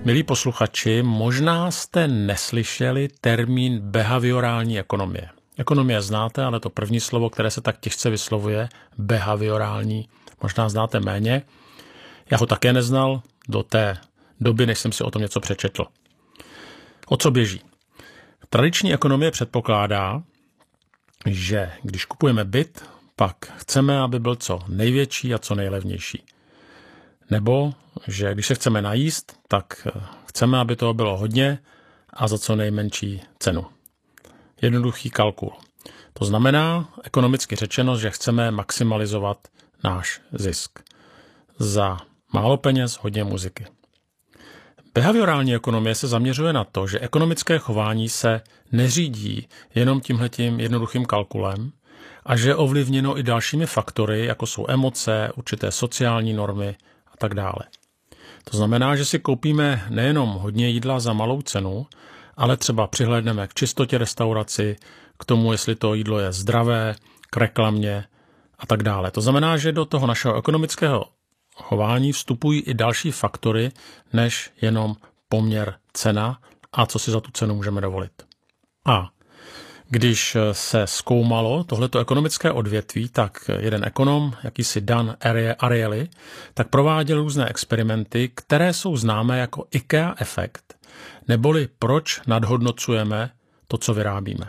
Milí posluchači, možná jste neslyšeli termín behaviorální ekonomie. Ekonomie znáte, ale to první slovo, které se tak těžce vyslovuje, behaviorální, možná znáte méně. Já ho také neznal do té doby, než jsem si o tom něco přečetl. O co běží? Tradiční ekonomie předpokládá, že když kupujeme byt, pak chceme, aby byl co největší a co nejlevnější. Nebo, že když se chceme najíst, tak chceme, aby toho bylo hodně a za co nejmenší cenu. Jednoduchý kalkul. To znamená, ekonomicky řečeno, že chceme maximalizovat náš zisk. Za málo peněz, hodně muziky. Behaviorální ekonomie se zaměřuje na to, že ekonomické chování se neřídí jenom tímhletím jednoduchým kalkulem a že je ovlivněno i dalšími faktory, jako jsou emoce, určité sociální normy a tak dále. To znamená, že si koupíme nejenom hodně jídla za malou cenu, ale třeba přihlédneme k čistotě restauraci, k tomu, jestli to jídlo je zdravé, k reklamě a tak dále. To znamená, že do toho našeho ekonomického chování vstupují i další faktory, než jenom poměr cena a co si za tu cenu můžeme dovolit. A když se zkoumalo tohleto ekonomické odvětví, tak jeden ekonom, jakýsi Dan Ariely, tak prováděl různé experimenty, které jsou známé jako IKEA efekt, neboli proč nadhodnocujeme to, co vyrábíme.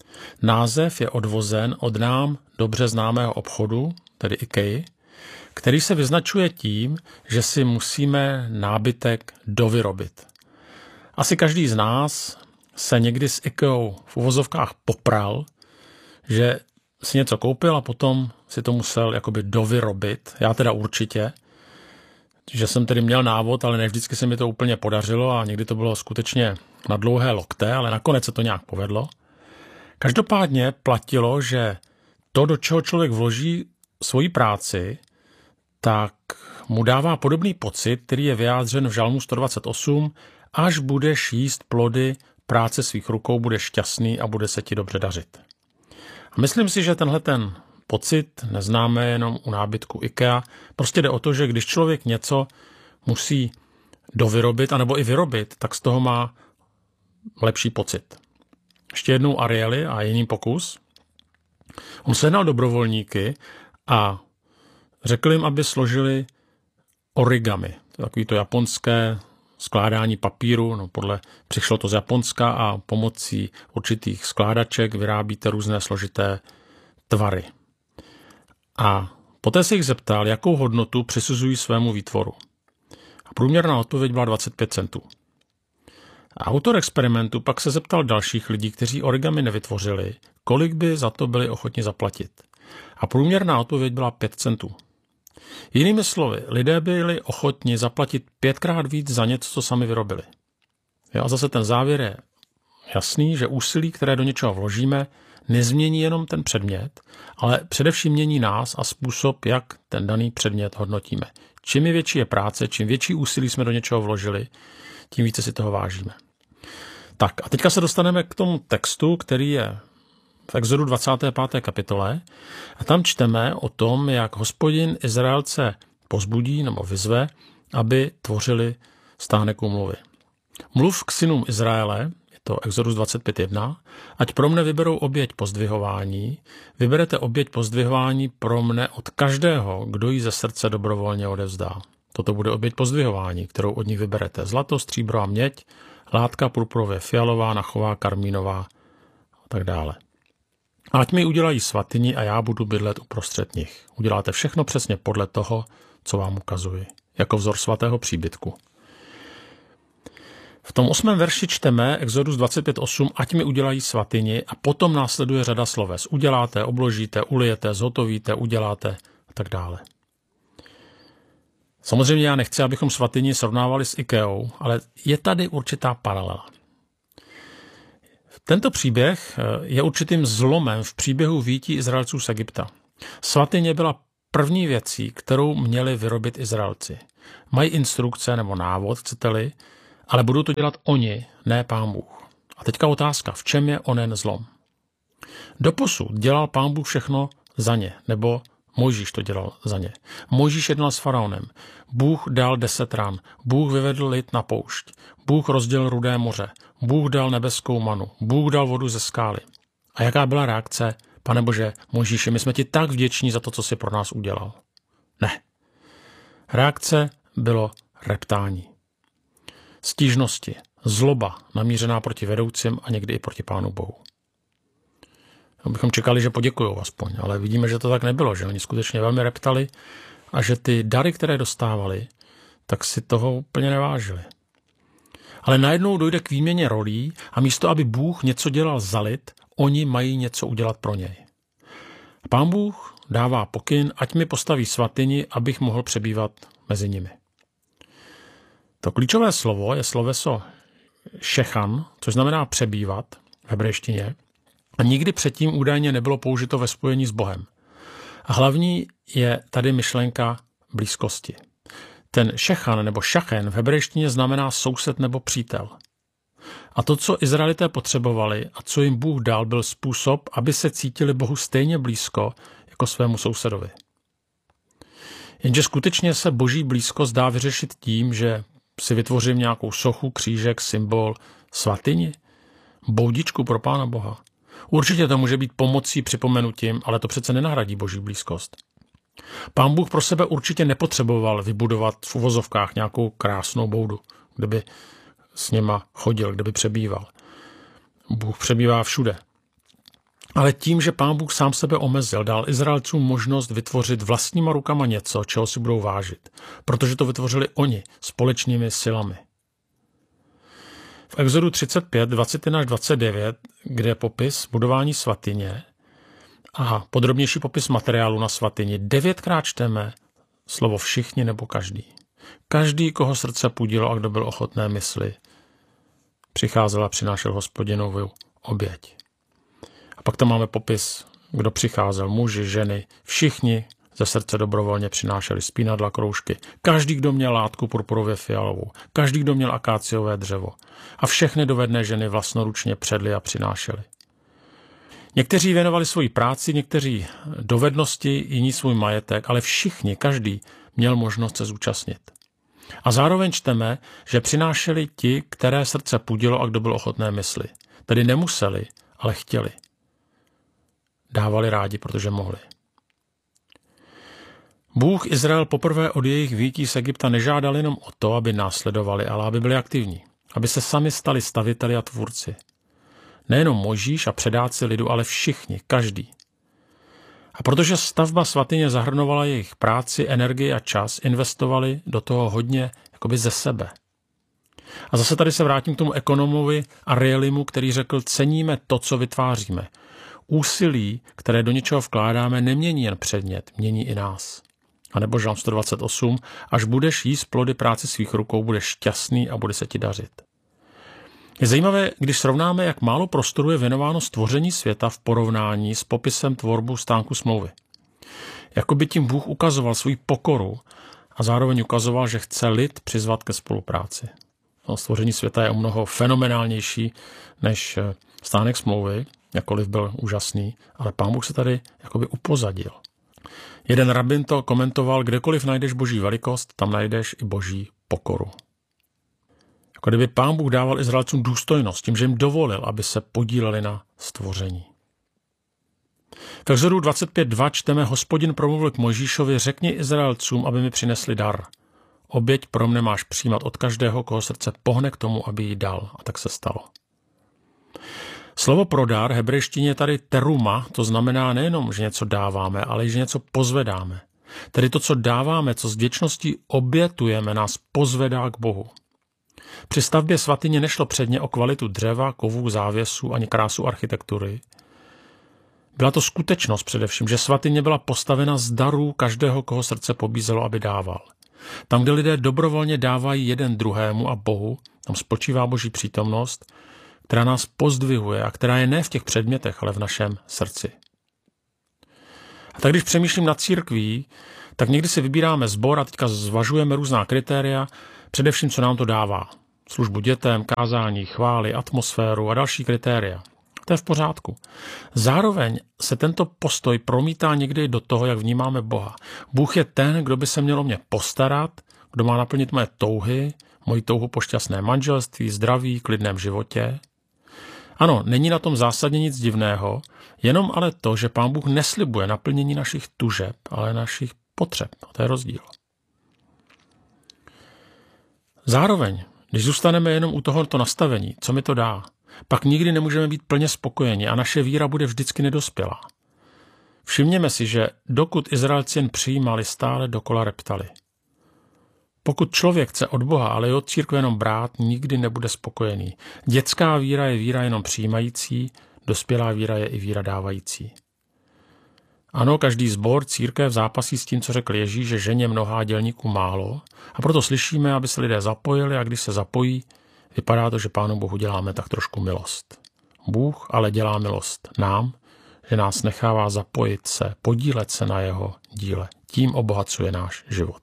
Název je odvozen od nám dobře známého obchodu, tedy IKEA, který se vyznačuje tím, že si musíme nábytek dovyrobit. Asi každý z nás se někdy s IKEA v uvozovkách popral, že si něco koupil a potom si to musel jakoby dovyrobit. Já teda určitě, že jsem tedy měl návod, ale ne vždycky se mi to úplně podařilo a někdy to bylo skutečně na dlouhé lokte, ale nakonec se to nějak povedlo. Každopádně platilo, že to, do čeho člověk vloží svoji práci, tak mu dává podobný pocit, který je vyjádřen v Žalmu 128, až budeš jíst plody práce svých rukou, budeš šťastný a bude se ti dobře dařit. A myslím si, že tenhle ten pocit neznáme jenom u nábytku IKEA. Prostě jde o to, že když člověk něco musí dovyrobit, anebo i vyrobit, tak z toho má lepší pocit. Ještě jednou Ariely a jiný pokus. On sehnal dobrovolníky a řekl jim, aby složili origami. To je takový to japonské skládání papíru, přišlo to z Japonska a pomocí určitých skládaček vyrábíte různé složité tvary. A poté se jich zeptal, jakou hodnotu přisuzují svému výtvoru. A průměrná odpověď byla 25 centů. A autor experimentu pak se zeptal dalších lidí, kteří origami nevytvořili, kolik by za to byli ochotni zaplatit. A průměrná odpověď byla 5 centů. Jinými slovy, lidé byli ochotni zaplatit 5krát víc za něco, co sami vyrobili. A zase ten závěr je jasný, že úsilí, které do něčeho vložíme, nezmění jenom ten předmět, ale především mění nás a způsob, jak ten daný předmět hodnotíme. Čím je větší je práce, čím větší úsilí jsme do něčeho vložili, tím více si toho vážíme. Tak a teďka se dostaneme k tomu textu, který je v Exodu 25. kapitole a tam čteme o tom, jak Hospodin Izraelce pozbudí nebo vyzve, aby tvořili stánek úmluvy. Mluv k synům Izraele, je to Exodus 25.1, ať pro mne vyberou oběť pozdvihování, vyberete oběť pozdvihování pro mne od každého, kdo ji ze srdce dobrovolně odevzdá. Toto bude oběť pozdvihování, kterou od nich vyberete. Zlato, stříbro a měď, látka purpurově fialová, nachová, karmínová a tak dále. Ať mi udělají svatyni a já budu bydlet uprostřed nich. Uděláte všechno přesně podle toho, co vám ukazuji, jako vzor svatého příbytku. V tom 8. verši čteme Exodus 25.8, ať mi udělají svatyni a potom následuje řada sloves. Uděláte, obložíte, ulijete, zhotovíte, uděláte a tak dále. Samozřejmě já nechci, abychom svatyni srovnávali s IKEAou, ale je tady určitá paralela. Tento příběh je určitým zlomem v příběhu vyjití Izraelců z Egypta. Svatyně byla první věcí, kterou měli vyrobit Izraelci. Mají instrukce nebo návod, chcete-li, ale budou to dělat oni, ne Pán Bůh. A teďka otázka, v čem je onen zlom? Doposud dělal Pán Bůh všechno za ně, nebo Mojžíš to dělal za ně. Mojžíš jednal s faraonem. Bůh dal 10 ran. Bůh vyvedl lid na poušť. Bůh rozdělil Rudé moře. Bůh dal nebeskou manu. Bůh dal vodu ze skály. A jaká byla reakce? Pane Bože, Mojžíši, my jsme ti tak vděční za to, co jsi pro nás udělal. Ne. Reakce bylo reptání. Stížnosti, zloba namířená proti vedoucím a někdy i proti Pánu Bohu. Bychom čekali, že poděkujou aspoň, ale vidíme, že to tak nebylo, že oni skutečně velmi reptali a že ty dary, které dostávali, tak si toho úplně nevážili. Ale najednou dojde k výměně rolí a místo, aby Bůh něco dělal za lid, oni mají něco udělat pro něj. Pán Bůh dává pokyn, ať mi postaví svatyni, abych mohl přebývat mezi nimi. To klíčové slovo je sloveso šechan, což znamená přebývat v hebrejštině, a nikdy předtím údajně nebylo použito ve spojení s Bohem. A hlavní je tady myšlenka blízkosti. Ten šechan nebo šachen v hebrejštině znamená soused nebo přítel. A to, co Izraelité potřebovali a co jim Bůh dal, byl způsob, aby se cítili Bohu stejně blízko jako svému sousedovi. Jenže skutečně se boží blízkost dá vyřešit tím, že si vytvořím nějakou sochu, křížek, symbol, svatyni, boudičku pro Pána Boha. Určitě to může být pomocí, připomenutím, ale to přece nenahradí boží blízkost. Pán Bůh pro sebe určitě nepotřeboval vybudovat v uvozovkách nějakou krásnou boudu, kde by s něma chodil, kde by přebýval. Bůh přebývá všude. Ale tím, že Pán Bůh sám sebe omezil, dal Izraelcům možnost vytvořit vlastníma rukama něco, čeho si budou vážit, protože to vytvořili oni společnými silami. V Exodu 35, 21 až 29, kde je popis budování svatyně a podrobnější popis materiálu na svatyni, 9krát čteme slovo všichni nebo každý. Každý, koho srdce pudilo a kdo byl ochotné mysli, přicházel a přinášel Hospodinovu oběť. A pak tam máme popis, kdo přicházel, muži, ženy, všichni ze srdce dobrovolně přinášeli spínadla, kroužky. Každý, kdo měl látku purpurově fialovou, každý, kdo měl akáciové dřevo. A všechny dovedné ženy vlastnoručně předly a přinášely. Někteří věnovali svoji práci, někteří dovednosti, jiní svůj majetek, ale všichni, každý měl možnost se zúčastnit. A zároveň čteme, že přinášeli ti, které srdce pudilo a kdo byl ochotné mysli. Tedy nemuseli, ale chtěli. Dávali rádi, protože mohli. Bůh Izrael poprvé od jejich vyjití z Egypta nežádal jenom o to, aby následovali, ale aby byli aktivní. Aby se sami stali staviteli a tvůrci. Nejenom Mojžíš a předáci lidu, ale všichni, každý. A protože stavba svatyně zahrnovala jejich práci, energii a čas, investovali do toho hodně jakoby ze sebe. A zase tady se vrátím k tomu ekonomovi Arielimu, který řekl, ceníme to, co vytváříme. Úsilí, které do něčeho vkládáme, nemění jen předmět, mění i nás. A nebo Žalm 128, až budeš jíst plody práce svých rukou, budeš šťastný a bude se ti dařit. Je zajímavé, když srovnáme, jak málo prostoru je věnováno stvoření světa v porovnání s popisem tvorbu stánku smlouvy. Jakoby tím Bůh ukazoval svou pokoru a zároveň ukazoval, že chce lid přizvat ke spolupráci. Stvoření světa je o mnoho fenomenálnější než stánek smlouvy, jakkoliv byl úžasný, ale Pán Bůh se tady jakoby upozadil. Jeden rabin to komentoval, kdekoliv najdeš boží velikost, tam najdeš i boží pokoru. Jako kdyby Pán Bůh dával Izraelcům důstojnost tím, že jim dovolil, aby se podíleli na stvoření. V Exodu 25.2 čteme, Hospodin promluvil k Mojžíšovi, řekni Izraelcům, aby mi přinesli dar. Oběť pro mne máš přijímat od každého, koho srdce pohne k tomu, aby ji dal. A tak se stalo. Slovo pro dar hebrejštině je tady teruma, to znamená nejenom, že něco dáváme, ale i že něco pozvedáme. Tedy to, co dáváme, co s vděčností obětujeme, nás pozvedá k Bohu. Při stavbě svatyně nešlo předně o kvalitu dřeva, kovů, závěsů ani krásu architektury. Byla to skutečnost především, že svatyně byla postavena z darů každého, koho srdce pobízelo, aby dával. Tam, kde lidé dobrovolně dávají jeden druhému a Bohu, tam spočívá boží přítomnost, která nás pozdvihuje a která je ne v těch předmětech, ale v našem srdci. A tak když přemýšlím nad církví, tak někdy si vybíráme sbor a teďka zvažujeme různá kritéria, především co nám to dává. Službu dětem, kázání, chvály, atmosféru a další kritéria. To je v pořádku. Zároveň se tento postoj promítá někdy do toho, jak vnímáme Boha. Bůh je ten, kdo by se měl o mě postarat, kdo má naplnit moje touhy, moji touhu po šťastné manželství, zdraví, klidném životě. Ano, není na tom zásadně nic divného, jenom ale to, že Pán Bůh neslibuje naplnění našich tužeb, ale našich potřeb. A to je rozdíl. Zároveň, když zůstaneme jenom u tohoto nastavení, co mi to dá, pak nikdy nemůžeme být plně spokojeni a naše víra bude vždycky nedospělá. Všimněme si, že dokud Izraelci jen přijímali, stále dokola reptali. Pokud člověk chce od Boha, ale i od církve jenom brát, nikdy nebude spokojený. Dětská víra je víra jenom přijímající, dospělá víra je i víra dávající. Ano, každý sbor, církev zápasí s tím, co řekl Ježíš, že ženě mnoho a dělníků málo, a proto slyšíme, aby se lidé zapojili, a když se zapojí, vypadá to, že Pánu Bohu děláme tak trošku milost. Bůh ale dělá milost nám, že nás nechává zapojit se, podílet se na jeho díle. Tím obohacuje náš život.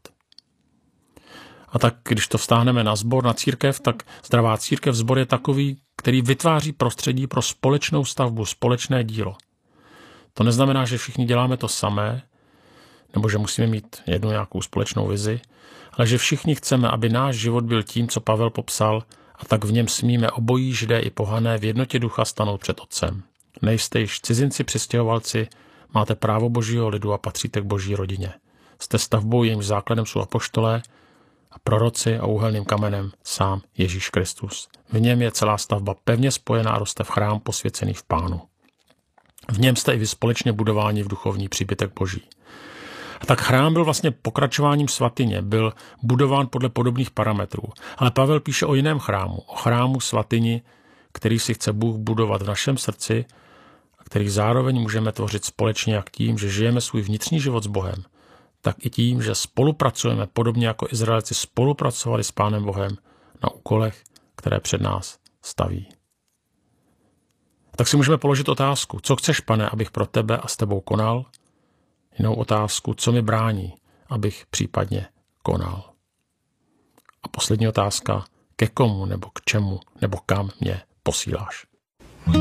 A tak, když to vztáhneme na sbor, na církev, tak zdravá církev, sbor je takový, který vytváří prostředí pro společnou stavbu, společné dílo. To neznamená, že všichni děláme to samé, nebo že musíme mít jednu nějakou společnou vizi, ale že všichni chceme, aby náš život byl tím, co Pavel popsal, a tak v něm smíme obojí, Židé i pohané, v jednotě ducha stanout před Otcem. Nejste již cizinci, přistěhovalci, máte právo Božího lidu a patříte k Boží rodině. Jste stavbou, jejímž základem jsou apoštolé a proroci a úhelným kamenem sám Ježíš Kristus. V něm je celá stavba pevně spojená a roste v chrám posvěcený v Pánu. V něm jste i vy společně budováni v duchovní příbytek Boží. A tak chrám byl vlastně pokračováním svatyně, byl budován podle podobných parametrů. Ale Pavel píše o jiném chrámu, o chrámu svatyni, který si chce Bůh budovat v našem srdci a který zároveň můžeme tvořit společně jak tím, že žijeme svůj vnitřní život s Bohem, tak i tím, že spolupracujeme podobně jako Izraelci spolupracovali s Pánem Bohem na úkolech, které před nás staví. Tak si můžeme položit otázku, co chceš, Pane, abych pro tebe a s tebou konal? Jinou otázku, co mi brání, abych případně konal? A poslední otázka, ke komu nebo k čemu nebo kam mě posíláš?